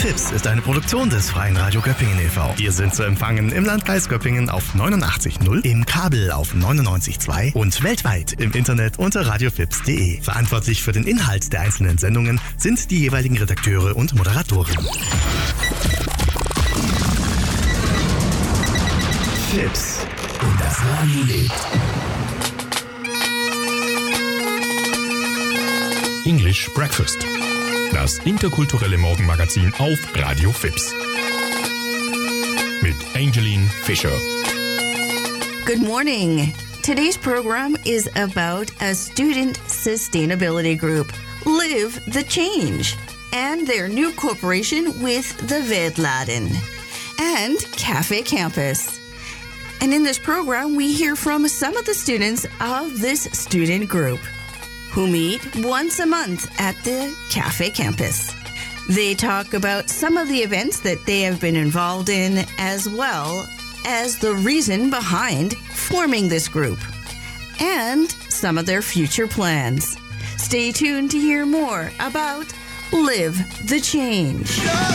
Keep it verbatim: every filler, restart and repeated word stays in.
FIPS ist eine Produktion des Freien Radio Göppingen e V Wir sind zu empfangen im Landkreis Göppingen auf neunundachtzig Komma null, im Kabel auf neunundneunzig Komma zwei und weltweit im Internet unter radiofips punkt de. Verantwortlich für den Inhalt der einzelnen Sendungen sind die jeweiligen Redakteure und Moderatoren. FIPS und das Radio lebt. English Breakfast. Das interkulturelle Morgenmagazin auf Radio FIPS. Mit Angeline Fischer. Good morning. Today's program is about a student sustainability group, Live the Change, and their new cooperation with the Vedladen and Cafe Campus. And in this program, we hear from some of the students of this student group, who meet once a month at the Cafe Campus. They talk about some of the events that they have been involved in, as well as the reason behind forming this group, and some of their future plans. Stay tuned to hear more about Live the Change.